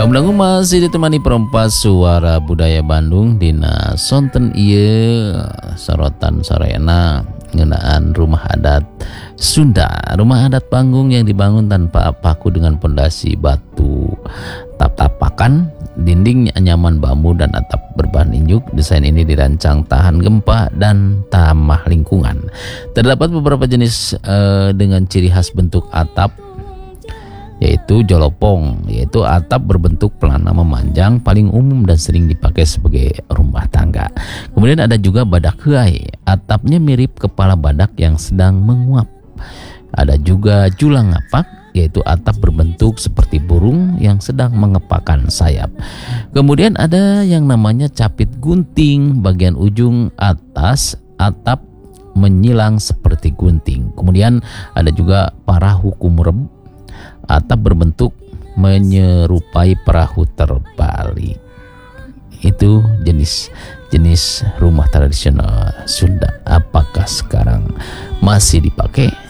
Lagu-lagu masih ditemani perempat suara budaya Bandung dina sonten ieu sorotan sorena ngeunaan rumah adat Sunda. Rumah adat panggung yang dibangun tanpa paku dengan pondasi batu tap-tapakan, dinding nyaman bambu dan atap berbahan injuk. Desain ini dirancang tahan gempa dan ramah lingkungan. Terdapat beberapa jenis dengan ciri khas bentuk atap, yaitu jolopong, yaitu atap berbentuk pelana memanjang, paling umum dan sering dipakai sebagai rumah tangga. Kemudian ada juga badak huai, atapnya mirip kepala badak yang sedang menguap. Ada juga julang ngapak, yaitu atap berbentuk seperti burung yang sedang mengepakkan sayap. Kemudian ada yang namanya capit gunting, bagian ujung atas atap menyilang seperti gunting. Kemudian ada juga parahu kumreb, atap berbentuk menyerupai perahu terbalik. Itu jenis rumah tradisional Sunda. Apakah sekarang masih dipakai?